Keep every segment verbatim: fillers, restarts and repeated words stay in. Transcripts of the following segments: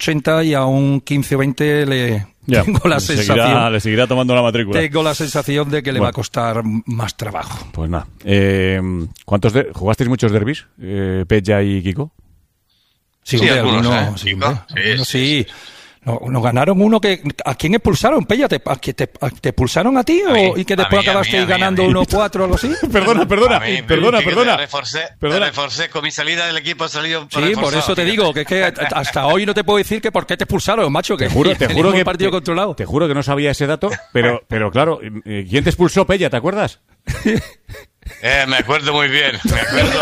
ochenta y a un quince o veinte le ya, tengo la le sensación... Seguirá, le seguirá tomando la matrícula. Tengo la sensación de que le bueno. va a costar más trabajo. Pues nada. Eh, ¿cuántos de, ¿Jugasteis muchos derbis, eh, Peña y Kiko? Sí, sí, hombre, algunos, algunos, ¿eh? sí, hombre, Sí, algunos sí, sí. No, nos ganaron uno que... ¿A quién expulsaron, Pella? ¿Te, a, te, a, ¿Te expulsaron a ti a o, mí, y que después a mí, acabaste a mí, a mí, ganando a mí. uno cuatro o algo así? perdona, perdona, A mí, perdona, fíjate, perdona. Reforcé, perdona. reforcé con mi salida del equipo, he salido Sí, por reforzado, eso te fíjate. digo, que es que hasta hoy no te puedo decir que por qué te expulsaron, macho, que Te juro, te juro un que partido te, controlado. Te juro que no sabía ese dato, pero, pero claro, eh, ¿quién te expulsó, Pella? ¿Te acuerdas? Eh, me acuerdo muy bien, me acuerdo.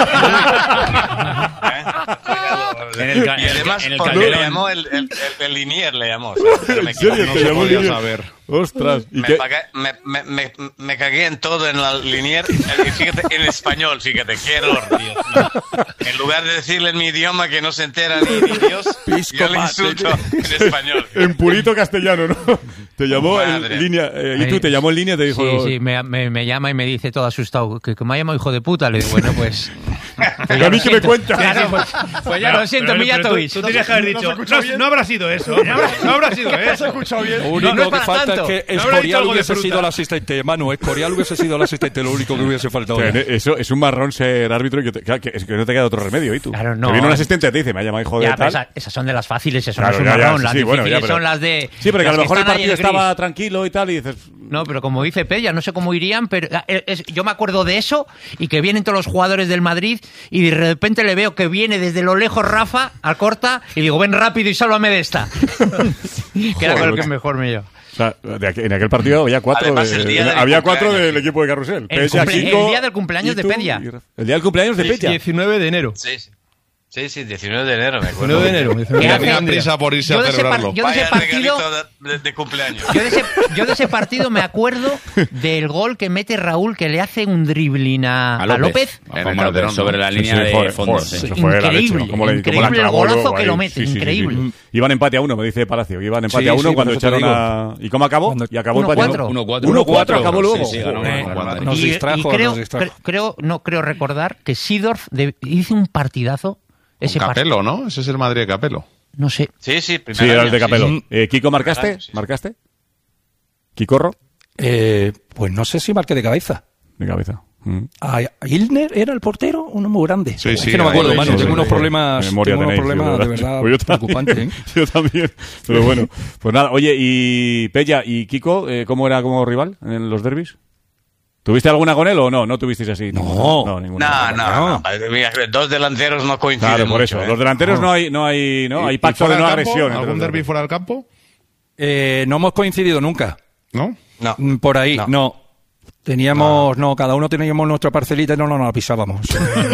En el ca- y además, en el porque Calderón. le llamó el, el, el, el Linier, le llamó. ¿Sabes? ¿En serio? No ¿Te se llamó podía Linier? saber. Ostras. ¿Y Me, qué? pagué- me, me, me, me cagué en todo en la Linier, y fíjate, en español, fíjate, qué error, Dios mío. En lugar de decirle en mi idioma que no se entera ni, ni Dios, yo le insulto en español. En purito castellano, ¿no? Te llamó en Madre. línea, eh, y tú te llamó en línea y te dijo... Sí, sí, me, me, me llama y me dice todo asustado, que, que me ha llamado hijo de puta. Le digo, bueno, pues... pues ¿A mí qué me cuentas? Claro, pues, pues ya lo siento, Pero- pero Mijatovic. Tú, tú tenías que haber dicho, no, no habrá sido eso. No habrá, no habrá sido eso. Lo único no es que para falta tanto. es que No habrá dicho Escorial algo de hubiese fruta. sido el asistente. Manu, Escorial hubiese sido el asistente, lo único que hubiese faltado. O sea, eso es un marrón ser árbitro y que, te- que, que- es que no te queda otro remedio, ¿y tú? Claro, no. Que viene un asistente y te dice, me ha lmarrado hijo de Ya, pero tal... esa- esas son de las fáciles, eso Claro, no es un ya, ya, marrón. sí, Las sí, bueno, difíciles ya, pero- son las de... Sí, pero que a las lo mejor el están ahí partido en gris. estaba tranquilo y tal, y dices... No, pero como dice Pella, no sé cómo irían, pero es- es- yo me acuerdo de eso y que vienen todos los jugadores del Madrid y de repente le veo que viene desde lo lejos Rafa al corta y digo, ven rápido y sálvame de esta. Que era lo que mejor me lleva. O sea, de aqu- en aquel partido había cuatro, Además, de- el día del había cuatro cumpleaños. del equipo de Carrusel. El Pella, cumple- Kiko, el día del cumpleaños y de tú, Pella. y Rafa. El día del cumpleaños de Pella. diecinueve de enero. Sí, sí. Sí, sí, diecinueve de enero, me acuerdo. diecinueve de enero. diecinueve ¿Qué de hace? enero. Tenía prisa por irse Yo a de ese par- celebrarlo. yo de ese Vaya partido... regalito de, de, de cumpleaños. Yo de, ese, yo de ese partido me acuerdo del gol que mete Raúl, que le hace un dribbling a, A a López. En el Calderón, sobre la Sí, línea sí, de joder, fondo. joder, sí. eso fue la leche, Increíble, ¿no? Cómo le- cómo la increíble el clavó golazo luego que ahí. lo mete, increíble. Iban empate a uno, me dice Palacio. Iban empate Sí, a uno sí, cuando por eso te echaron digo. a... ¿Y cómo acabó? Cuando- Y acabó uno empate, cuatro. ¿no? uno cuatro. uno cuatro acabó luego. Sí, sí, ganó Joder, el Real Madrid. Nos y, distrajo, y creo, nos distrajo. cre- creo, no creo recordar que Seedorf de- hizo un partidazo. Ese Con partido. Capello, ¿no? Ese es el Madrid de Capello. No sé. Sí, sí, primer Sí, era año, el de sí, Capello. sí. Eh, Kiko, ¿marcaste? Primer año, sí. ¿Marcaste? ¿Kikorro? Eh, pues no sé si marqué de cabeza. De cabeza. Mm. ¿A Ilner era el portero? Uno muy grande. Sí, es sí, que no me acuerdo, ahí, Manu. sí, tengo sí, unos sí. problemas, Memoria tengo unos tenéis, problemas sí, de verdad Pues yo también, preocupantes. ¿eh? yo también, pero bueno. Pues nada, oye, y Pella y Kiko, eh, ¿cómo era como rival en los derbis? ¿Tuviste alguna con él o no? ¿No tuvisteis así? No. no ninguna. No, no, no. Mira, dos delanteros no coinciden Claro, por mucho, eso. ¿eh? Los delanteros no hay, no hay, no, hay ¿Y- y pacto de fuera no del campo? agresión. entre ¿Algún los derbi dos. fuera del campo? Eh, no hemos coincidido nunca. ¿No? No. Mm, Por ahí, no. No. Teníamos, no, cada uno teníamos nuestra parcelita y no, no nos la pisábamos.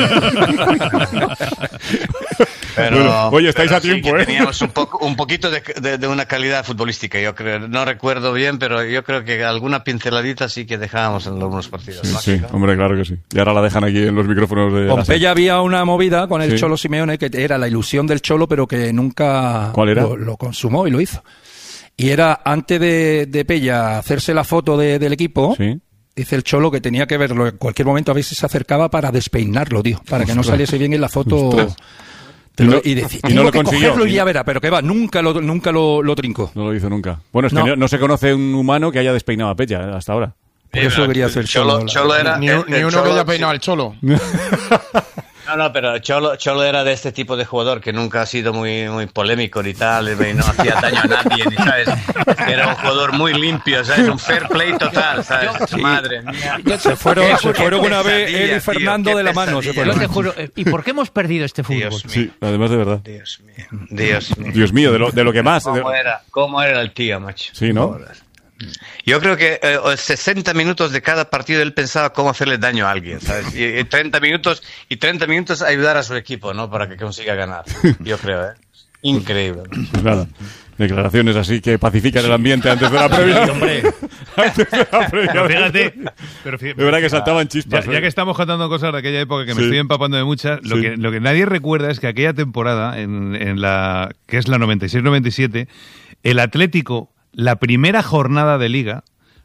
Pero, Bueno, oye, estáis pero a tiempo, sí que ¿eh? Teníamos un, poco, un poquito de, de, de una calidad futbolística, yo creo. No recuerdo bien, pero yo creo que alguna pinceladita sí que dejábamos en algunos partidos. ¿no? Sí, hombre, claro que sí. Y ahora la dejan aquí en los micrófonos de Con la Pella había una movida con el Sí. Cholo Simeone que era la ilusión del Cholo, pero que nunca ¿Cuál era? Lo, lo consumó y lo hizo. Y era antes de, de Pella hacerse la foto de- del equipo. Sí. Dice el Cholo que tenía que verlo en cualquier momento, a ver si se acercaba para despeinarlo, tío, para que no Ostras. saliese bien en la foto. Ostras. Te Y lo- no- y decía, y no tengo lo que consiguió. cogerlo y Y ya no- verá, pero que va, nunca lo, nunca lo, lo trincó. No lo hizo nunca. Bueno, es que No. no, no se conoce un humano que haya despeinado a Pella eh, hasta ahora. Por eso pero quería hacer Cholo, Cholo. Cholo era, Ni, el- un- ni el uno Cholo- que haya peinado al Cholo. No, no, pero Cholo, Cholo era de este tipo de jugador que nunca ha sido muy, muy polémico ni tal, y no hacía daño a nadie, ni sabes. Era un jugador muy limpio, ¿sabes? Un fair play total, ¿sabes? Madre mía. Se fueron, Qué se fueron una vez pesadilla, él y tío, Fernando qué de la mano. Se pesadilla. Yo fueron. te juro, eh, ¿y por qué hemos perdido este fútbol? Dios mío. Sí, además de verdad. Dios mío. Dios mío. Dios mío, de lo, de lo que más. de- ¿Cómo era? ¿Cómo era el tío, macho? Sí, ¿no? Yo creo que eh, sesenta minutos de cada partido él pensaba cómo hacerle daño a alguien, ¿sabes? Y, y treinta minutos y treinta minutos ayudar a su equipo, ¿no? Para que consiga ganar. Yo creo, ¿eh? Increíble. Pues nada. Declaraciones así que pacifican el ambiente antes de la previa. hombre. Antes de la previa. Pero fíjate, pero fíjate, De verdad que saltaban ya, chispas. ya ¿eh? que estamos contando cosas de aquella época que me Sí. estoy empapando de muchas, lo, Sí. que, lo que nadie recuerda es que aquella temporada, en, en la que es la noventa y seis noventa y siete, el Atlético, la primera jornada de Liga,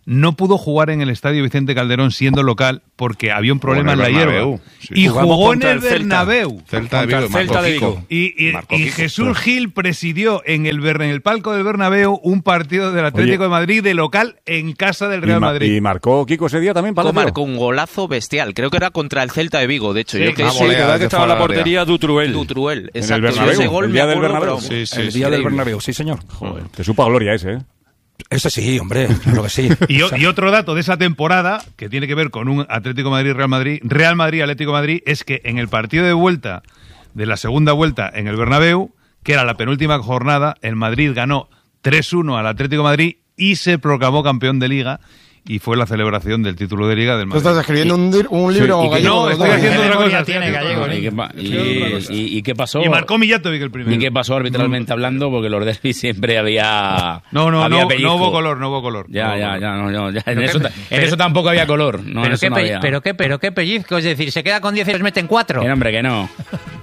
no pudo jugar en el Estadio Vicente Calderón siendo local porque había un problema en, en la hierba. Sí. Y Jugamos jugó en el, el Bernabéu. Celta de Vigo, Celta de Vigo. Y, y, Marcó y Kiko. Jesús Gil presidió en el, en el palco del Bernabéu un partido del Atlético Oye. de Madrid de local en casa del Real y, ma- Madrid. y marcó Kiko ese día también, Palacio. Marcó un golazo bestial. Creo que era contra el Celta de Vigo, de hecho. Sí, yo que una sí, volea verdad que desde estaba en la fuera del área. portería Dutruel. Dutruel, En el exacto. Bernabéu, Ese gol el me día del acuerdo, Bernabéu. pero- Sí, sí, el sí. día del Increíble. Bernabéu, sí, señor. Joder, te supo a gloria ese, ¿eh? Ese sí, hombre, claro que sí. Y, o- y otro dato de esa temporada, que tiene que ver con un Atlético de Madrid-Real Madrid, Real Madrid-Atlético de Madrid, es que en el partido de vuelta, de la segunda vuelta en el Bernabéu, que era la penúltima jornada, el Madrid ganó tres uno al Atlético de Madrid y se proclamó campeón de Liga, y fue la celebración del título de Liga del ¿Tú Madrid. estás escribiendo un, dir- un libro Sí, y que- gallego? no, los estoy dos? haciendo ¿Qué otra memoria cosa. tiene, estoy haciendo gallego? otra ¿Y qué cosa. pa- y, y- y qué pasó? Y marcó Mijatovic el primero. ¿Y qué pasó arbitralmente hablando? Porque los derbis siempre había. No, no, había no, pellizco. no hubo color, no hubo color. Ya, No hubo ya, color. ya, no, no, ya. En, Pero eso, qué- ta- en pero- eso tampoco había color. No, en pero, eso qué no pe- había. pero qué, pero qué pellizco, es decir, se queda con diez y los meten cuatro. Que no, hombre, que no.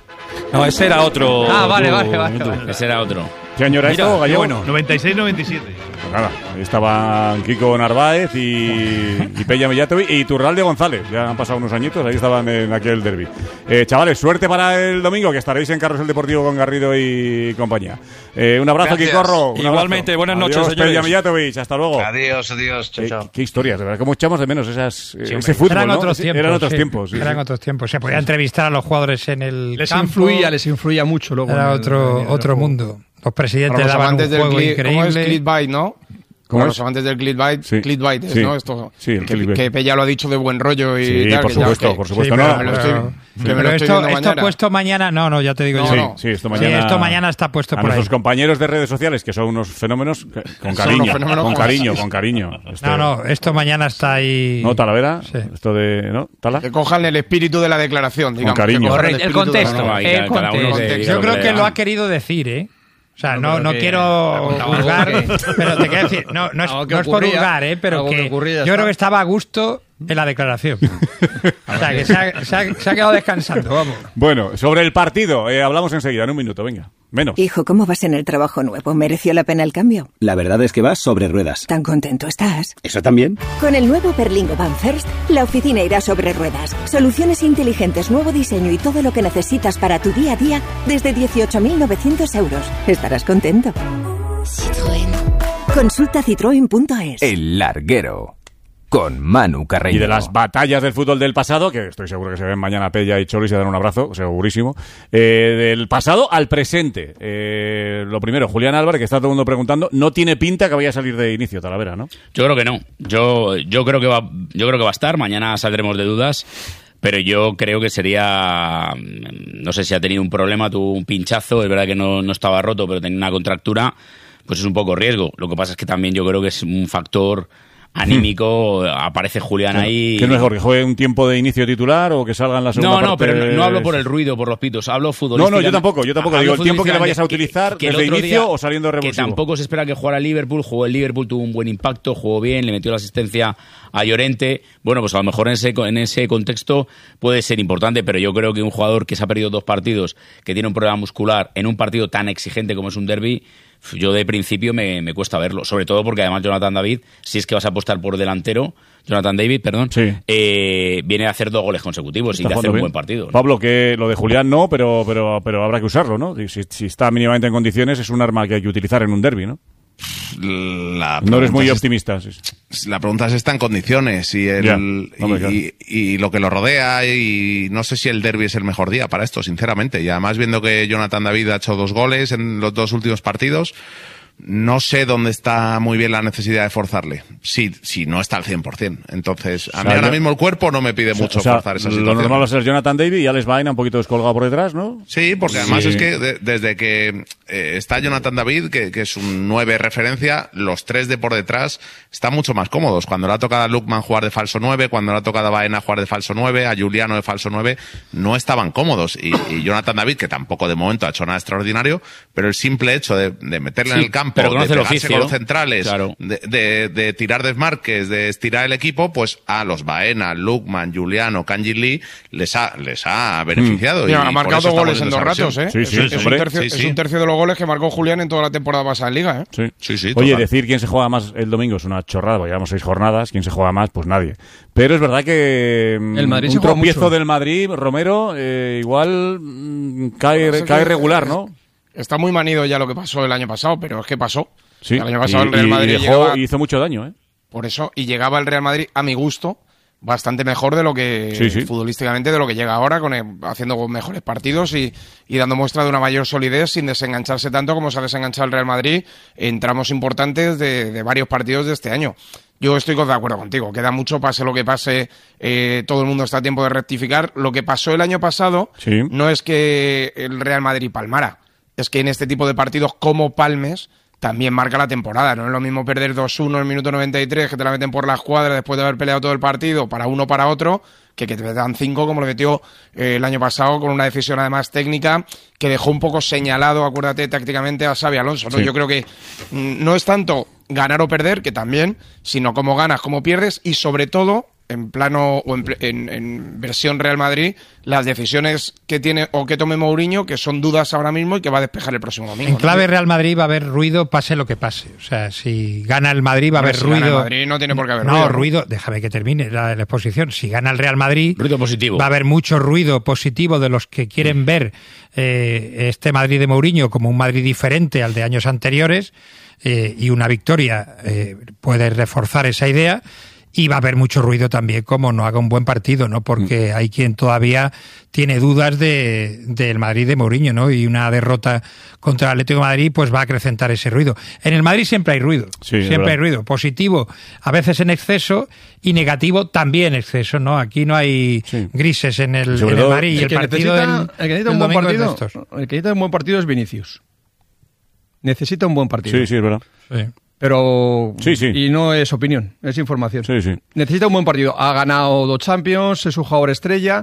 No, ese era otro. Ah, vale, tú, vale, vale, tú. vale. Ese era otro. ¿Qué año era Mira, esto, qué Gallego? bueno. noventa y seis noventa y siete. Pues nada, ahí estaban Kiko Narváez y, y Pella Mijatovic y Turralde González. Ya han pasado unos añitos, ahí estaban en aquel derbi. Eh, chavales, suerte para el domingo, que estaréis en Carrusel Deportivo con Garrido y compañía. Eh, un abrazo, Gracias. Kikorro. un Igualmente, abrazo. buenas noches, Adiós, señores. Pella Mijatovic, hasta luego. Adiós, adiós, chao, Eh, chao. qué historias, de verdad, cómo echamos de menos esas, hombre. ese fútbol, Eran ¿no? otros Ese- tiempos. Eran otros sí. tiempos. sí, Eran sí. otros tiempos. Se podía entrevistar a los jugadores en el Les campo. influía, les influía mucho luego. Era en el- otro, en el otro juego. mundo. Los presidentes Para los daban un amantes del juego cli- ¿cómo es increíble. clickbait, no? ¿Cómo Para es? los amantes del clickbait, Sí. clickbait es, Sí. ¿no? Esto, Sí, el que, clickbait. que Pella lo ha dicho de buen rollo y Sí, tal, por que ya- supuesto, que- por supuesto. Sí, no, pero- me lo estoy- pero- que me pero lo estoy esto, viendo esto mañana. puesto mañana, no, no, ya te digo No, yo. Sí, no. sí, esto mañana. Sí, esto mañana está puesto a por ahí. nuestros compañeros de redes sociales, que son unos fenómenos, que- con Son cariño, unos fenómenos con como cariño, así. con cariño. Este- No, no, esto mañana está ahí. ¿No, Talavera? Sí. Esto de... ¿No? ¿Tala? Que cojan el espíritu de la declaración, digamos. cariño. que cojan Correcto, el espíritu de la- contexto. No, no, ahí el cada- cada uno contexto. que diga Yo lo creo que que le lo da. ha querido decir, ¿eh? O sea, no, pero no que- quiero algo juzgar, que- pero te quiero decir, no, no es, algo que no es por ocurría, juzgar, ¿eh? Pero algo que que, ocurría, ya yo está. creo que estaba a gusto en la declaración. O sea, que se ha, se ha- se ha quedado descansando, vamos. Bueno, sobre el partido, eh, hablamos enseguida, en un minuto, venga. Menos. Hijo, ¿cómo vas en el trabajo nuevo? ¿Mereció la pena el cambio? La verdad es que vas sobre ruedas. ¿Tan contento estás? ¿Eso también? Con el nuevo Berlingo Van First, la oficina irá sobre ruedas. Soluciones inteligentes, nuevo diseño y todo lo que necesitas para tu día a día desde dieciocho mil novecientos euros. Estarás contento. Citroën. Consulta citroen punto es. El Larguero, con Manu Carreño. Y de las batallas del fútbol del pasado, que estoy seguro que se ven mañana Pella y Cholo y se dan un abrazo, segurísimo. Eh, del pasado al presente. Eh, lo primero, Julián Álvarez, que está todo el mundo preguntando, no tiene pinta que vaya a salir de inicio, Talavera, ¿no? Yo creo que no. Yo, yo creo que va, yo creo que va a estar. Mañana saldremos de dudas. Pero yo creo que sería, no sé si ha tenido un problema, tuvo un pinchazo, es verdad que no, no estaba roto, pero tenía una contractura, pues es un poco riesgo. Lo que pasa es que también yo creo que es un factor anímico, aparece Julián ahí. ¿Qué es mejor, que juegue un tiempo de inicio titular o que salga en la segunda No, no, parte? pero no, no hablo por el ruido, por los pitos, hablo futbolísticamente. No, no, yo tampoco, yo tampoco. Hablo Digo, el tiempo que le vayas a futbolísticamente, utilizar, que- que el desde otro inicio día- o saliendo revulsivo. Que tampoco se espera que jugara el Liverpool, jugó el Liverpool, tuvo un buen impacto, jugó bien, le metió la asistencia a Llorente. Bueno, pues a lo mejor en ese, en ese contexto puede ser importante, pero yo creo que un jugador que se ha perdido dos partidos, que tiene un problema muscular, en un partido tan exigente como es un derbi, yo de principio me, me cuesta verlo. Sobre todo porque además Jonathan David, si es que vas a apostar por delantero, Jonathan David, perdón, eh, viene a hacer dos goles consecutivos Está y de hacer jugando un bien. buen partido, ¿no? Pablo, que lo de Julián no, pero, pero, pero habrá que usarlo, ¿no? Si, si está mínimamente en condiciones, es un arma que hay que utilizar en un derbi, ¿no? La No eres muy pregunta es- optimista. sí. La pregunta es, ¿está en condiciones? Y, el, Ya, y, hombre, claro. y- y lo que lo rodea, y no sé si el derbi es el mejor día para esto, sinceramente. Y además, viendo que Jonathan David ha hecho dos goles en los dos últimos partidos, no sé dónde está muy bien la necesidad de forzarle. Si, si no está al cien por ciento. Entonces, a O mí sea, ahora yo- mismo el cuerpo no me pide O sea, mucho o sea, forzar esa lo situación. normal va a ser Jonathan David y Alex Vaina un poquito descolgado por detrás, ¿no? Sí, porque además Sí. es que de- desde que eh, está Jonathan David, que, que es un nueve referencia, los tres de por detrás están mucho más cómodos. Cuando le ha tocado a Lukman jugar de falso nueve, cuando le ha tocado a Baena jugar de falso nueve, a Juliano de falso nueve, no estaban cómodos. Y, y Jonathan David, que tampoco de momento ha hecho nada extraordinario, pero el simple hecho de, de meterle en Sí. el campo campo, pero de conoce el pegarse oficio, con los centrales, claro. de, de, de tirar desmarques, de estirar el equipo, pues a los Baena, Lukman, Juliano, Kanji Lee les ha, les ha beneficiado. Mm. Y, Mira, ha y marcado dos goles en dos ratos, ¿eh? Sí, sí, es, es, un tercio, sí, sí. es un tercio de los goles que marcó Julián en toda la temporada pasada en Liga, ¿eh? Sí. Sí, sí, Oye, total. decir quién se juega más el domingo es una chorrada, porque llevamos seis jornadas. ¿Quién se juega más? Pues nadie. Pero es verdad que mm, El Madrid un se juega tropiezo mucho. del Madrid, Romero, eh, igual mm, cae, Pues es cae que regular, ¿no? Está muy manido ya lo que pasó el año pasado, pero es que pasó. Sí. El año pasado y, el Real y Madrid dejó- llegaba, hizo mucho daño, ¿eh? por eso, y llegaba el Real Madrid, a mi gusto, bastante mejor de lo que, Sí, sí. futbolísticamente, de lo que llega ahora, con el- haciendo mejores partidos y, y dando muestra de una mayor solidez sin desengancharse tanto como se ha desenganchado el Real Madrid en tramos importantes de, de varios partidos de este año. Yo estoy de acuerdo contigo, queda mucho, pase lo que pase, eh, todo el mundo está a tiempo de rectificar. Lo que pasó el año pasado Sí. no es que el Real Madrid palmara, es que en este tipo de partidos como palmes también marca la temporada. No es lo mismo perder dos uno en el minuto noventa y tres, que te la meten por la escuadra después de haber peleado todo el partido para uno para otro, que que te dan cinco como lo metió eh, el año pasado con una decisión además técnica que dejó un poco señalado, acuérdate, tácticamente a Xabi Alonso, ¿no? Sí. Yo creo que mm, no es tanto ganar o perder, que también, sino cómo ganas, cómo pierdes y sobre todo en plano o en, en, en versión Real Madrid, las decisiones que tiene o que tome Mourinho, que son dudas ahora mismo y que va a despejar el próximo domingo. En ¿no? clave Real Madrid va a haber ruido, pase lo que pase. O sea, si gana el Madrid va a Hombre, haber si gana ruido. el Madrid no tiene por qué haber no, ruido, ruido, ¿no? déjame que termine la, la exposición. Si gana el Real Madrid, Ruido positivo. va a haber mucho ruido positivo de los que quieren ver eh, este Madrid de Mourinho como un Madrid diferente al de años anteriores, eh, y una victoria eh, puede reforzar esa idea. Y va a haber mucho ruido también como no haga un buen partido, ¿no? Porque hay quien todavía tiene dudas de del Madrid de Mourinho, ¿no? Y una derrota contra el Atlético de Madrid pues va a acrecentar ese ruido. En el Madrid siempre hay ruido, Sí, es siempre verdad. hay ruido. Positivo a veces en exceso y negativo también en exceso, ¿no? Aquí no hay Sí. grises en el, Sobre en el todo- Madrid y El el, que partido necesita, del, el que necesita del un buen domingo es de partido, estos. el que necesita un buen partido es Vinicius. Necesita un buen partido. Sí, sí, es verdad. Sí. Pero Sí, sí. y no es opinión, es información. Sí, sí. Necesita un buen partido. Ha ganado dos Champions, es un jugador estrella,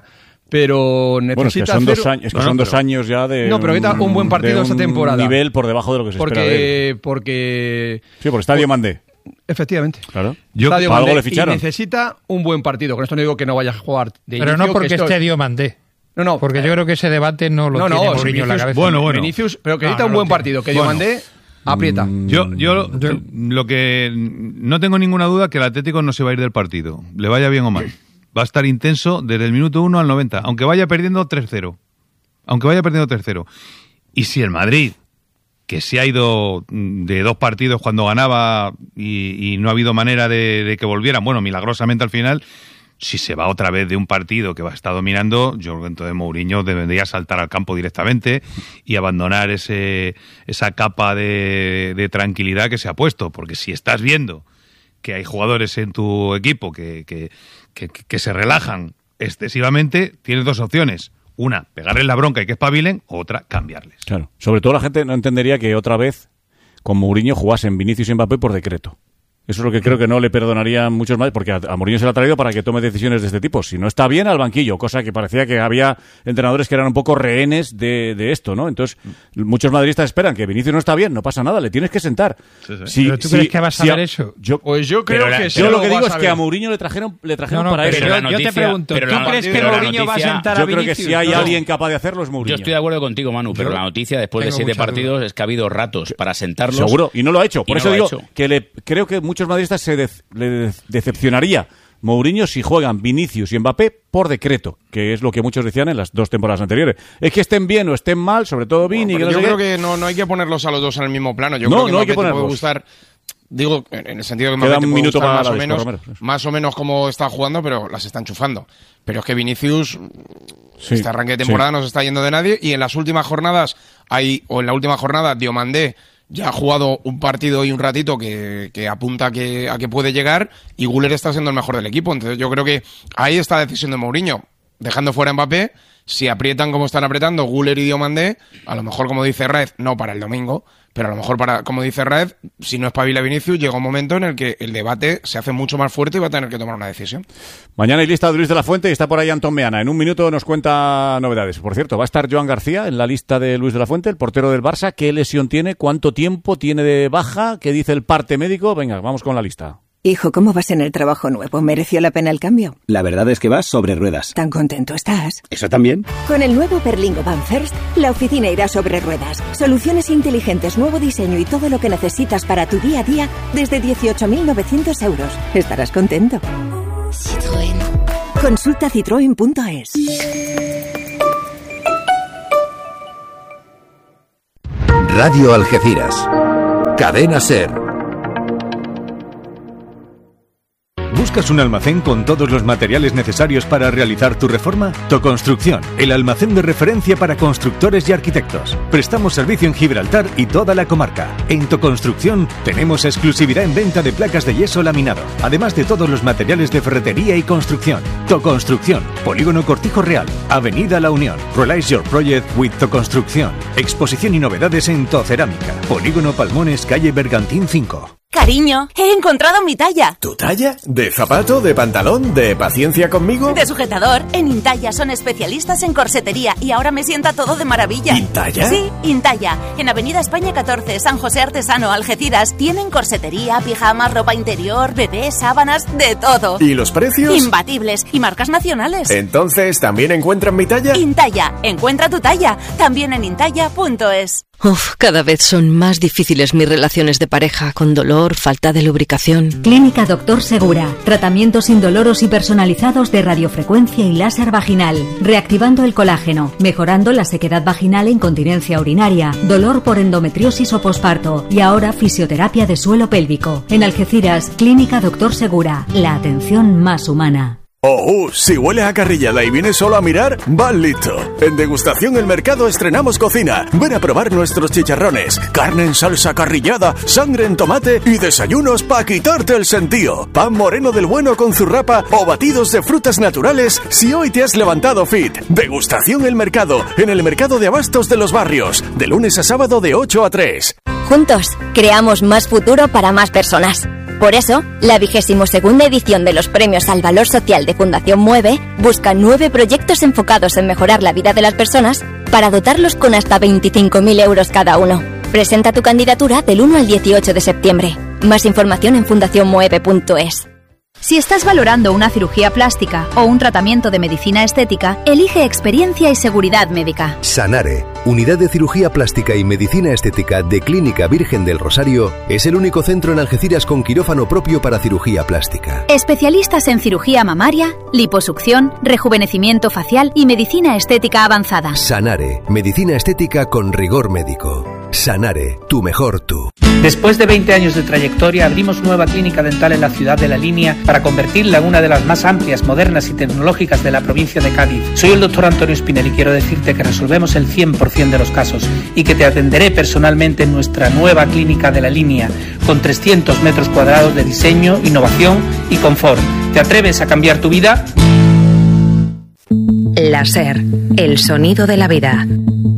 pero necesita Bueno, es que son, hacer- dos, años, es que No, no, son dos pero- años ya de No, pero necesita un buen partido de esta un temporada. nivel por debajo de lo que se espera de él. porque porque Sí, por Estadio Mandé. efectivamente. Claro. Yo- Estadio para algo Mandé, le ficharon. y necesita un buen partido. Con esto no digo que no vaya a jugar de Pero inicio, no porque que esto- esté Diomandé. No, no. Porque yo creo que ese debate no lo no, tiene no, Mourinho en la Vinicius- cabeza. Bueno, bueno. Vinicius, pero que No, necesita no un lo buen tiene. partido. Que Bueno. Diomandé aprieta. Yo, yo, Yo- lo que no tengo ninguna duda que el Atlético no se va a ir del partido, le vaya bien o mal. Va a estar intenso desde el minuto uno al noventa, aunque vaya perdiendo tres cero. Aunque vaya perdiendo tres cero. Y si el Madrid, que se ha ido de dos partidos cuando ganaba y, y no ha habido manera de, de que volvieran, bueno, milagrosamente al final, si se va otra vez de un partido que va a estar dominando, yo creo que entonces Mourinho debería saltar al campo directamente y abandonar ese esa capa de, de tranquilidad que se ha puesto. Porque si estás viendo que hay jugadores en tu equipo que, que, que, que se relajan excesivamente, tienes dos opciones. Una, pegarles la bronca y que espabilen, otra, cambiarles. Claro. Sobre todo la gente no entendería que otra vez con Mourinho jugasen Vinicius y Mbappé por decreto. Eso es lo que creo que no le perdonarían muchos más, porque a, a Mourinho se le ha traído para que tome decisiones de este tipo. Si no está bien, al banquillo, cosa que parecía que había entrenadores que eran un poco rehenes de, de esto, ¿no? Entonces, muchos madridistas esperan que Vinicius no está bien, no pasa nada, le tienes que sentar. Si- ¿Pero tú si- crees que vas a si ver eso? Yo, Pues yo creo Pero la- que sí yo lo lo que digo vas es a que ver. a Mourinho le trajeron, le trajeron No, no, para pero eso. la yo, yo te noticia- pregunto, pero ¿tú la- crees que pero la Mourinho va a noticia- sentar a Yo creo que Vinicius? si hay No. alguien capaz de hacerlo es Mourinho. Yo estoy de acuerdo contigo, Manu, pero Yo la noticia después de tengo siete muchas partidos dudas. es que ha habido ratos para sentarlos. Seguro, y no lo ha hecho. Y Por no eso lo ha digo hecho. que le, creo que muchos madridistas se de- le de- decepcionaría Mourinho si juegan Vinicius y Mbappé por decreto, que es lo que muchos decían en las dos temporadas anteriores. Es que estén bien o estén mal, sobre todo Vini. Bueno, que no yo sé creo qué. que no, no hay que ponerlos a los dos en el mismo plano. Yo No, creo que no hay que Mbappé te puede ponerlos. gustar. Digo, en en el sentido que Queda Mbappé te un puede minuto gustar para más la o vez, menos, por lo menos. más o menos como está jugando, pero las está enchufando. Pero es que Vinicius, Sí, este arranque de temporada sí. no se está yendo de nadie y en las últimas jornadas hay, o en la última jornada, Diomandé ya ha jugado un partido y un ratito que, que apunta a que, a que puede llegar y Güler está siendo el mejor del equipo. Entonces yo creo que ahí está la decisión de Mourinho. dejando fuera a Mbappé, si aprietan como están apretando Güler y Diomandé, a lo mejor, como dice Raez, no para el domingo, pero a lo mejor, para, como dice Raez, si no espabila Vinicius, llega un momento en el que el debate se hace mucho más fuerte y va a tener que tomar una decisión. Mañana hay lista de Luis de la Fuente y está por ahí Antón Meana. En un minuto nos cuenta novedades. Por cierto, va a estar Joan García en la lista de Luis de la Fuente, el portero del Barça. ¿Qué lesión tiene? ¿Cuánto tiempo tiene de baja? ¿Qué dice el parte médico? Venga, vamos con la lista. Hijo, ¿cómo vas en el trabajo nuevo? ¿Mereció la pena el cambio? La verdad es que vas sobre ruedas. ¿Tan contento estás? ¿Eso también? Con el nuevo Berlingo Van First, la oficina irá sobre ruedas. Soluciones inteligentes, nuevo diseño y todo lo que necesitas para tu día a día desde dieciocho mil novecientos euros. Estarás contento. Citroën. Consulta citroen punto es. Radio Algeciras. Cadena SER. ¿Buscas un almacén con todos los materiales necesarios para realizar tu reforma? Toconstrucción, el almacén de referencia para constructores y arquitectos. Prestamos servicio en Gibraltar y toda la comarca. En Toconstrucción tenemos exclusividad en venta de placas de yeso laminado, además de todos los materiales de ferretería y construcción. Toconstrucción, Polígono Cortijo Real, Avenida La Unión. Realize your project with Toconstrucción. Exposición y novedades en Tocerámica. Polígono Palmones, calle Bergantín cinco. Cariño, he encontrado mi talla. ¿Tu talla? ¿De zapato, de pantalón, de paciencia conmigo? De sujetador. En Intalla son especialistas en corsetería y ahora me sienta todo de maravilla. ¿Intalla? Sí, Intalla. En Avenida España catorce, San José Artesano, Algeciras, tienen corsetería, pijamas, ropa interior, bebés, sábanas, de todo. ¿Y los precios? Imbatibles y marcas nacionales. Entonces, ¿también encuentran mi talla? Intalla. Encuentra tu talla. También en intalla punto es. Uf, cada vez son más difíciles mis relaciones de pareja, con dolor, falta de lubricación. Clínica Doctor Segura. Tratamientos indoloros y personalizados de radiofrecuencia y láser vaginal. Reactivando el colágeno, mejorando la sequedad vaginal e incontinencia urinaria, dolor por endometriosis o posparto y ahora fisioterapia de suelo pélvico. En Algeciras, Clínica Doctor Segura. La atención más humana. Oh, uh, si huele a carrillada y vienes solo a mirar, vas listo. En Degustación El Mercado estrenamos cocina. Ven a probar nuestros chicharrones, carne en salsa carrillada, sangre en tomate y desayunos pa' quitarte el sentido. Pan moreno del bueno con zurrapa o batidos de frutas naturales si hoy te has levantado fit. Degustación El Mercado, en el Mercado de Abastos de los Barrios, de lunes a sábado de ocho a tres. Juntos, creamos más futuro para más personas. Por eso, la vigésimo segunda edición de los Premios al Valor Social de Fundación Mueve busca nueve proyectos enfocados en mejorar la vida de las personas para dotarlos con hasta veinticinco mil euros cada uno. Presenta tu candidatura del uno al dieciocho de septiembre. Más información en fundación mueve punto es. Si estás valorando una cirugía plástica o un tratamiento de medicina estética, elige experiencia y seguridad médica. Sanare, Unidad de Cirugía Plástica y Medicina Estética de Clínica Virgen del Rosario, es el único centro en Algeciras con quirófano propio para cirugía plástica. Especialistas en cirugía mamaria, liposucción, rejuvenecimiento facial y medicina estética avanzada. Sanare, Medicina Estética con rigor médico. Sanare, tu mejor tú. Después de veinte años de trayectoria, abrimos nueva clínica dental en la ciudad de La Línea para convertirla en una de las más amplias, modernas y tecnológicas de la provincia de Cádiz. Soy el doctor Antonio Espinel y quiero decirte que resolvemos el cien por ciento de los casos y que te atenderé personalmente en nuestra nueva clínica de La Línea, con trescientos metros cuadrados de diseño, innovación y confort. ¿Te atreves a cambiar tu vida? La SER, el sonido de la vida.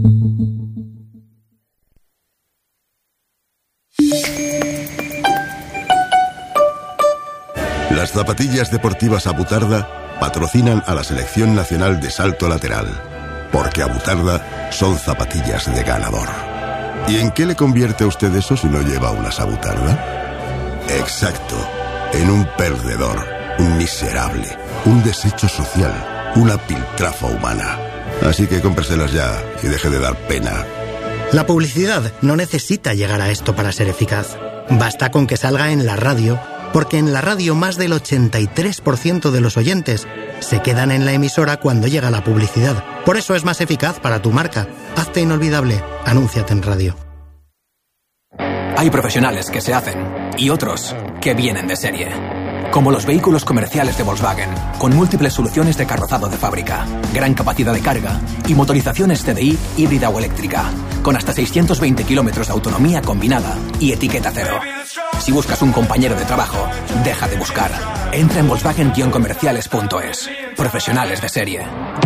Las zapatillas deportivas Abutarda patrocinan a la Selección Nacional de Salto Lateral, porque Abutarda son zapatillas de ganador. ¿Y en qué le convierte a usted eso si no lleva unas Abutarda? Exacto, en un perdedor, un miserable, un desecho social, una piltrafa humana. Así que cómpreselas ya y deje de dar pena. La publicidad no necesita llegar a esto para ser eficaz. Basta con que salga en la radio, porque en la radio más del ochenta y tres por ciento de los oyentes se quedan en la emisora cuando llega la publicidad. Por eso es más eficaz para tu marca. Hazte inolvidable. Anúnciate en radio. Hay profesionales que se hacen y otros que vienen de serie. Como los vehículos comerciales de Volkswagen, con múltiples soluciones de carrozado de fábrica, gran capacidad de carga y motorizaciones C D I híbrida o eléctrica, con hasta seiscientos veinte kilómetros de autonomía combinada y etiqueta cero. Si buscas un compañero de trabajo, deja de buscar. Entra en volkswagen guion comerciales punto es. Profesionales de serie.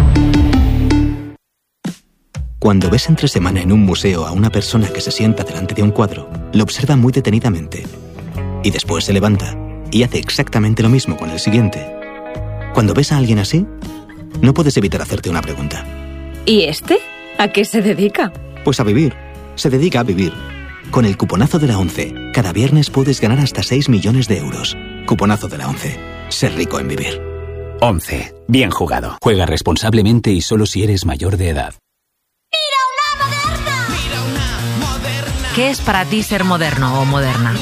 Cuando ves entre semana en un museo a una persona que se sienta delante de un cuadro, lo observa muy detenidamente. Y después se levanta y hace exactamente lo mismo con el siguiente. Cuando ves a alguien así, no puedes evitar hacerte una pregunta. ¿Y este? ¿A qué se dedica? Pues a vivir. Se dedica a vivir. Con el cuponazo de la ONCE, cada viernes puedes ganar hasta seis millones de euros. Cuponazo de la ONCE. Ser rico en vivir. ONCE. Bien jugado. Juega responsablemente y solo si eres mayor de edad. ¿Qué es para ti ser moderno o moderna?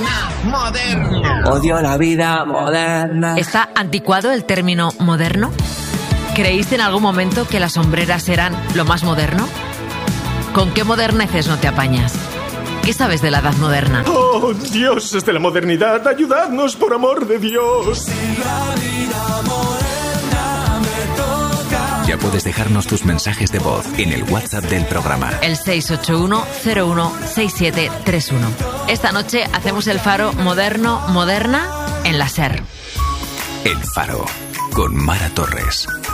Odio la vida moderna. ¿Está anticuado el término moderno? ¿Creíste en algún momento que las hombreras eran lo más moderno? ¿Con qué moderneces no te apañas? ¿Qué sabes de la edad moderna? ¡Oh, dioses de la modernidad! ¡Ayudadnos, por amor de Dios! Si la vida moderna me toca. Ya puedes dejarnos tus mensajes de voz en el WhatsApp del programa. El seis ocho uno cero uno seis siete tres uno. Esta noche hacemos el Faro moderno, moderna en la SER. El Faro, con Mara Torres.